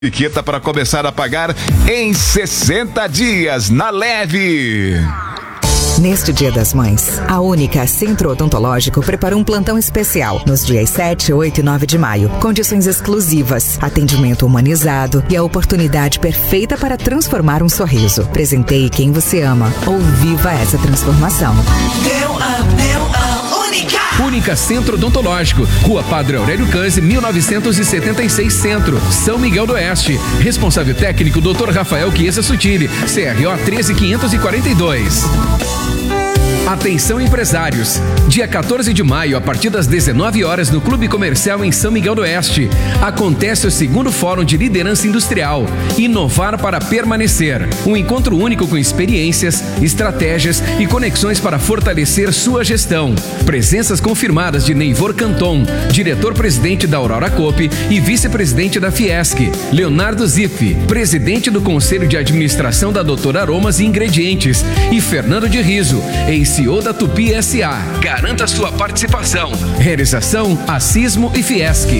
Etiqueta para começar a pagar em 60 dias na Leve. Neste Dia das Mães, a Única Centro Odontológico preparou um plantão especial nos dias 7, 8 e 9 de maio. Condições exclusivas, atendimento humanizado e a oportunidade perfeita para transformar um sorriso. Presenteie quem você ama ou viva essa transformação. Única Centro Odontológico, Rua Padre Aurélio Cânzi, 1976 Centro, São Miguel do Oeste. Responsável técnico Dr. Rafael Chiesa Sutili, CRO 13542. Atenção empresários, dia 14 de maio, a partir das 19 horas no Clube Comercial em São Miguel do Oeste, acontece o segundo Fórum de Liderança Industrial, Inovar para Permanecer, um encontro único com experiências, estratégias e conexões para fortalecer sua gestão. Presenças confirmadas de Neivor Canton, diretor-presidente da Aurora Coop e vice-presidente da Fiesc, Leonardo Ziffi, presidente do Conselho de Administração da Doutor Aromas e Ingredientes, e Fernando de Riso, CEO da Tupi S.A. Garanta sua participação. Realização Assismo e Fiesc.